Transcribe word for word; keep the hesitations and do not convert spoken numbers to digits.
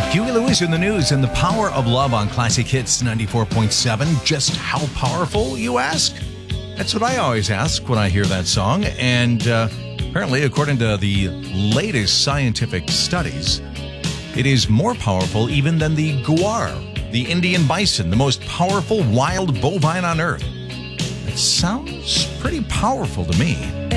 Huey Lewis in the news and the power of love on Classic Hits ninety-four point seven. Just how powerful, you ask? That's what I always ask when I hear that song. And uh, apparently, according to the latest scientific studies, it is more powerful even than the gaur, the Indian bison, the most powerful wild bovine on Earth. It sounds pretty powerful to me.